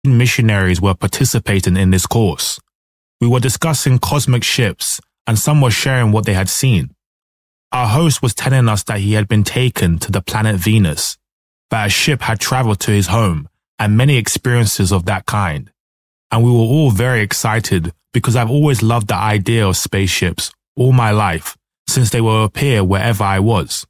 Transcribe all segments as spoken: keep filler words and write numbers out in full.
missionaries were participating in this course. We were discussing cosmic ships, and some were sharing what they had seen. Our host was telling us that he had been taken to the planet Venus, that a ship had traveled to his home, and many experiences of that kind. And we were all very excited because I've always loved the idea of spaceships all my life, since they will appear wherever I was.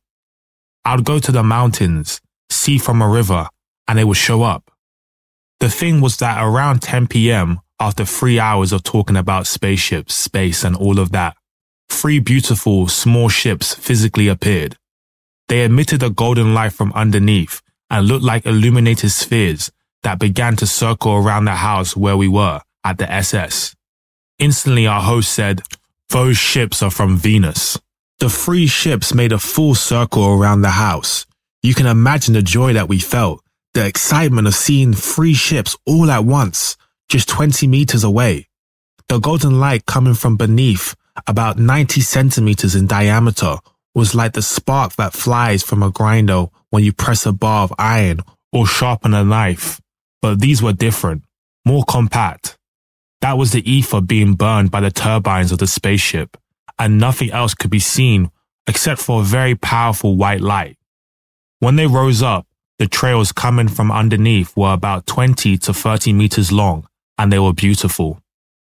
I would go to the mountains, see from a river, and they would show up. The thing was that around ten p.m., after three hours of talking about spaceships, space, and all of that, three beautiful, small ships physically appeared. They emitted a golden light from underneath and looked like illuminated spheres that began to circle around the house where we were at the S S. Instantly, our host said, "Those ships are from Venus." The three ships made a full circle around the house. You can imagine the joy that we felt, the excitement of seeing three ships all at once, just twenty meters away. The golden light coming from beneath, about ninety centimeters in diameter, was like the spark that flies from a grinder when you press a bar of iron or sharpen a knife. But these were different, more compact. That was the ether being burned by the turbines of the spaceship, and nothing else could be seen except for a very powerful white light. When they rose up, the trails coming from underneath were about twenty to thirty meters long, and they were beautiful.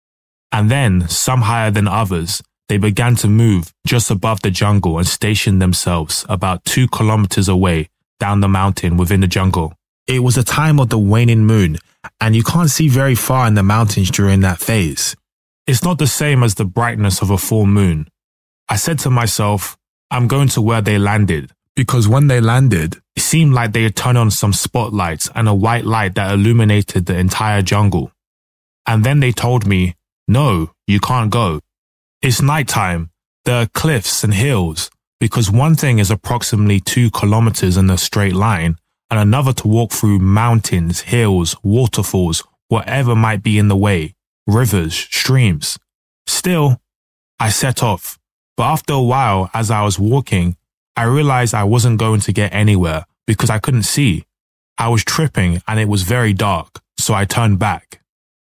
And then, some higher than others, they began to move just above the jungle and stationed themselves about two kilometers away down the mountain within the jungle. It was a time of the waning moon, and you can't see very far in the mountains during that phase. It's not the same as the brightness of a full moon. I said to myself, I'm going to where they landed, because when they landed, it seemed like they had turned on some spotlights and a white light that illuminated the entire jungle. And then they told me, no, you can't go. It's nighttime. There are cliffs and hills, because one thing is approximately two kilometers in a straight line, and another to walk through mountains, hills, waterfalls, whatever might be in the way, rivers, streams. Still, I set off, but after a while, as I was walking, I realized I wasn't going to get anywhere because I couldn't see. I was tripping and it was very dark, so I turned back.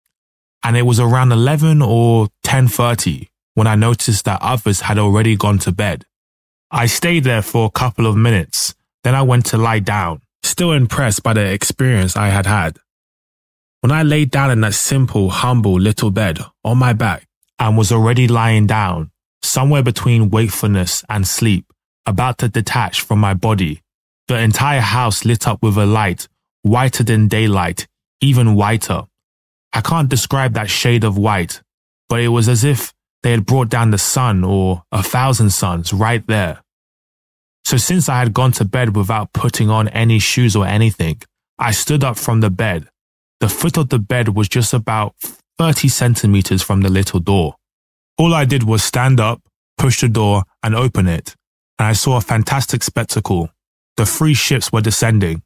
And it was around eleven or ten thirty when I noticed that others had already gone to bed. I stayed there for a couple of minutes, then I went to lie down, still impressed by the experience I had had. When I laid down in that simple, humble little bed on my back and was already lying down, somewhere between wakefulness and sleep, about to detach from my body, the entire house lit up with a light, whiter than daylight, even whiter. I can't describe that shade of white, but it was as if they had brought down the sun or a thousand suns right there. So since I had gone to bed without putting on any shoes or anything, I stood up from the bed. The foot of the bed was just about thirty centimeters from the little door. All I did was stand up, push the door, and open it, and I saw a fantastic spectacle. The three ships were descending.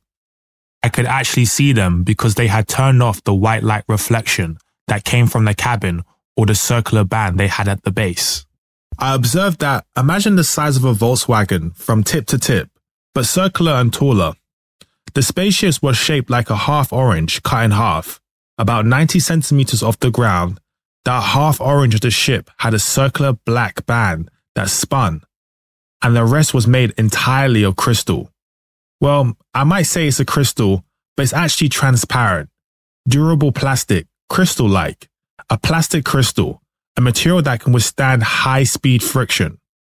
I could actually see them because they had turned off the white light reflection that came from the cabin or the circular band they had at the base. I observed that, imagine the size of a Volkswagen from tip to tip, but circular and taller. The spaceships were shaped like a half orange cut in half, about ninety centimeters off the ground. That half orange of the ship had a circular black band that spun, and the rest was made entirely of crystal. Well, I might say it's a crystal, but it's actually transparent, durable plastic, crystal-like, a plastic crystal, a material that can withstand high-speed friction.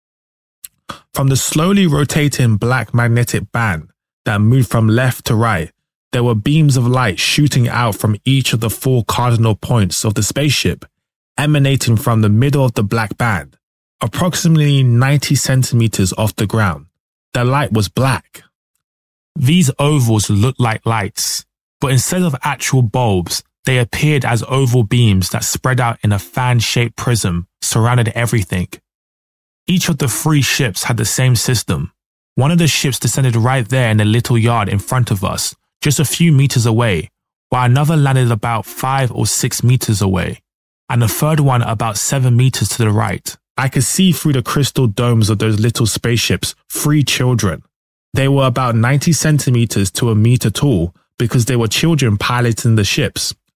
From the slowly rotating black magnetic band that moved from left to right, there were beams of light shooting out from each of the four cardinal points of the spaceship, emanating from the middle of the black band, approximately ninety centimeters off the ground. The light was black. These ovals looked like lights, but instead of actual bulbs, they appeared as oval beams that spread out in a fan-shaped prism surrounded everything. Each of the three ships had the same system. One of the ships descended right there in the little yard in front of us, just a few meters away, while another landed about five or six meters away, and the third one about seven meters to the right. I could see through the crystal domes of those little spaceships three children. They were about ninety centimeters to a meter tall, because they were children piloting the ships.